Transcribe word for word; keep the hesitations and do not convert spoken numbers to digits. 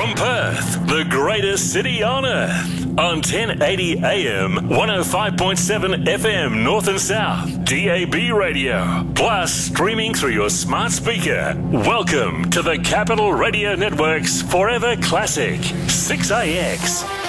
From Perth, the greatest city on earth, on ten eighty A M, one oh five point seven F M North and South, D A B radio, plus streaming through your smart speaker. Welcome to the Capital Radio Network's Forever Classic, six A X.